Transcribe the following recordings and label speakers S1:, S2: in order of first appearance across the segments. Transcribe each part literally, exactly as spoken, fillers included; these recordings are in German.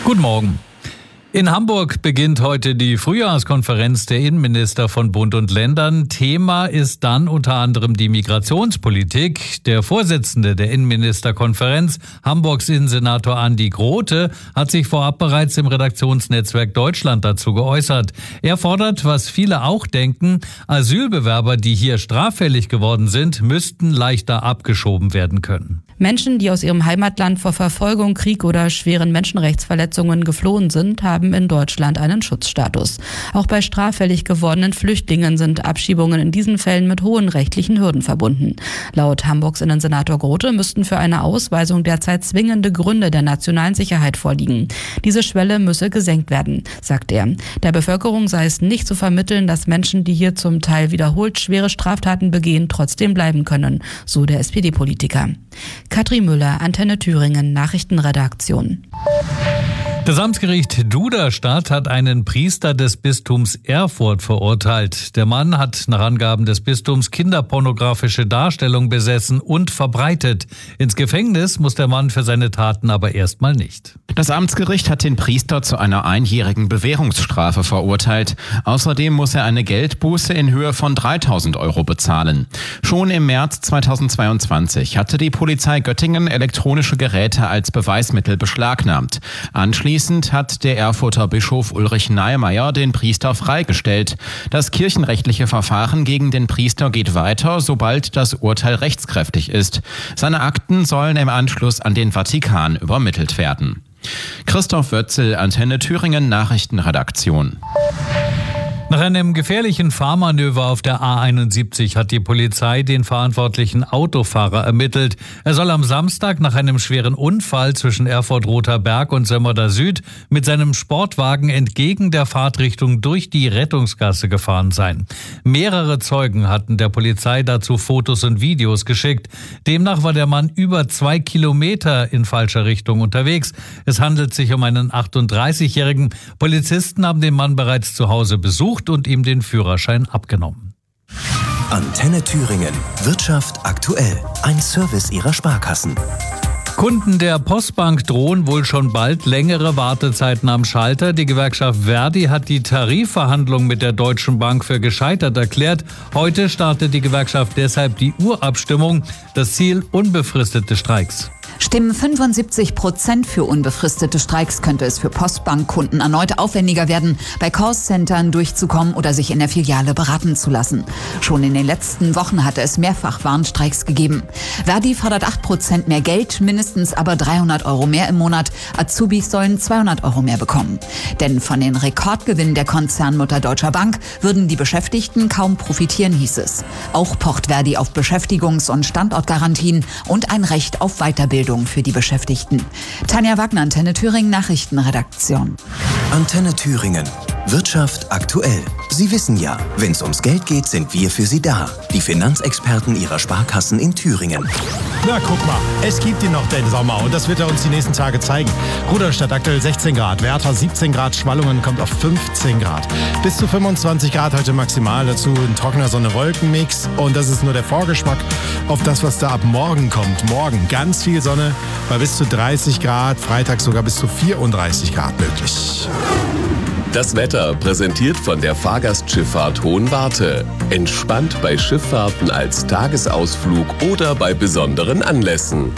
S1: Guten Morgen. In Hamburg beginnt heute die Frühjahrskonferenz der Innenminister von Bund und Ländern. Thema ist dann unter anderem die Migrationspolitik. Der Vorsitzende der Innenministerkonferenz, Hamburgs Innensenator Andi Grote, hat sich vorab bereits im Redaktionsnetzwerk Deutschland dazu geäußert. Er fordert, was viele auch denken, Asylbewerber, die hier straffällig geworden sind, müssten leichter abgeschoben werden können.
S2: Menschen, die aus ihrem Heimatland vor Verfolgung, Krieg oder schweren Menschenrechtsverletzungen geflohen sind, haben in Deutschland einen Schutzstatus. Auch bei straffällig gewordenen Flüchtlingen sind Abschiebungen in diesen Fällen mit hohen rechtlichen Hürden verbunden. Laut Hamburgs Innensenator Grote müssten für eine Ausweisung derzeit zwingende Gründe der nationalen Sicherheit vorliegen. Diese Schwelle müsse gesenkt werden, sagt er. Der Bevölkerung sei es nicht zu vermitteln, dass Menschen, die hier zum Teil wiederholt schwere Straftaten begehen, trotzdem bleiben können, so der S P D-Politiker. Katrin Müller, Antenne Thüringen, Nachrichtenredaktion.
S1: Das Amtsgericht Duderstadt hat einen Priester des Bistums Erfurt verurteilt. Der Mann hat nach Angaben des Bistums kinderpornografische Darstellungen besessen und verbreitet. Ins Gefängnis muss der Mann für seine Taten aber erstmal nicht.
S3: Das Amtsgericht hat den Priester zu einer einjährigen Bewährungsstrafe verurteilt. Außerdem muss er eine Geldbuße in Höhe von dreitausend Euro bezahlen. Schon im März zweitausendzweiundzwanzig hatte die Polizei Göttingen elektronische Geräte als Beweismittel beschlagnahmt. Anschließend Anschließend hat der Erfurter Bischof Ulrich Neimeyer den Priester freigestellt. Das kirchenrechtliche Verfahren gegen den Priester geht weiter, sobald das Urteil rechtskräftig ist. Seine Akten sollen im Anschluss an den Vatikan übermittelt werden. Christoph Wötzel, Antenne Thüringen, Nachrichtenredaktion.
S1: Nach einem gefährlichen Fahrmanöver auf der A einundsiebzig hat die Polizei den verantwortlichen Autofahrer ermittelt. Er soll am Samstag nach einem schweren Unfall zwischen Erfurt-Roter Berg und Sömmerda Süd mit seinem Sportwagen entgegen der Fahrtrichtung durch die Rettungsgasse gefahren sein. Mehrere Zeugen hatten der Polizei dazu Fotos und Videos geschickt. Demnach war der Mann über zwei Kilometer in falscher Richtung unterwegs. Es handelt sich um einen achtunddreißigjährigen. Polizisten haben den Mann bereits zu Hause besucht und ihm den Führerschein abgenommen.
S4: Antenne Thüringen. Wirtschaft aktuell. Ein Service Ihrer Sparkassen.
S1: Kunden der Postbank drohen wohl schon bald längere Wartezeiten am Schalter. Die Gewerkschaft Verdi hat die Tarifverhandlungen mit der Deutschen Bank für gescheitert erklärt. Heute startet die Gewerkschaft deshalb die Urabstimmung. Das Ziel: unbefristete Streiks.
S5: Stimmen fünfundsiebzig Prozent für unbefristete Streiks, könnte es für Postbankkunden erneut aufwendiger werden, bei Callcentern durchzukommen oder sich in der Filiale beraten zu lassen. Schon in den letzten Wochen hatte es mehrfach Warnstreiks gegeben. Verdi fordert acht Prozent mehr Geld, mindestens aber dreihundert Euro mehr im Monat. Azubis sollen zweihundert Euro mehr bekommen. Denn von den Rekordgewinnen der Konzernmutter Deutscher Bank würden die Beschäftigten kaum profitieren, hieß es. Auch pocht Verdi auf Beschäftigungs- und Standortgarantien und ein Recht auf Weiterbildung für die Beschäftigten. Tanja Wagner, Antenne Thüringen, Nachrichtenredaktion.
S4: Antenne Thüringen. Wirtschaft aktuell. Sie wissen ja, wenn es ums Geld geht, sind wir für Sie da. Die Finanzexperten Ihrer Sparkassen in Thüringen.
S6: Na, guck mal, es gibt ihn noch, den Sommer, und das wird er uns die nächsten Tage zeigen. Rudolstadt aktuell sechzehn Grad, Werther siebzehn Grad, Schwallungen kommt auf fünfzehn Grad. Bis zu fünfundzwanzig Grad heute maximal, dazu ein trockener Sonne-Wolken-Mix, und das ist nur der Vorgeschmack auf das, was da ab morgen kommt. Morgen ganz viel Sonne bei bis zu dreißig Grad, Freitag sogar bis zu vierunddreißig Grad möglich.
S7: Das Wetter präsentiert von der Fahrgastschifffahrt Hohenwarte. Entspannt bei Schifffahrten als Tagesausflug oder bei besonderen Anlässen.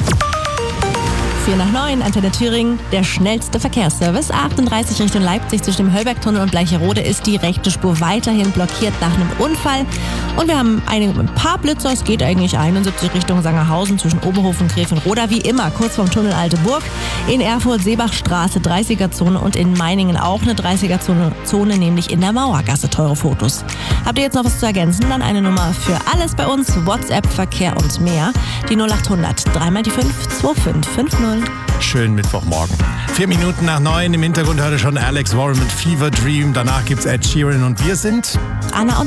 S8: vier nach neun, Antenne Thüringen, der schnellste Verkehrsservice. A achtunddreißig Richtung Leipzig zwischen dem Höllbergtunnel und Bleicherode ist die rechte Spur weiterhin blockiert nach einem Unfall. Und wir haben einige, ein paar Blitzer, es geht eigentlich einundsiebzig Richtung Sangerhausen zwischen Oberhof und Gräfenroda, wie immer, kurz vorm Tunnel Alte Burg. In Erfurt Seebachstraße dreißiger-Zone und in Meiningen auch eine dreißiger-Zone, Zone, nämlich in der Mauergasse. Teure Fotos. Habt ihr jetzt noch was zu ergänzen? Dann eine Nummer für alles bei uns, WhatsApp, Verkehr und mehr. Die null achthundert, dreimal die fünf, zwei fünf fünf null.
S6: Schönen Mittwochmorgen. Vier Minuten nach neun, im Hintergrund hörte schon Alex Warren mit Fever Dream. Danach gibt's Ed Sheeran und wir sind
S8: Anna und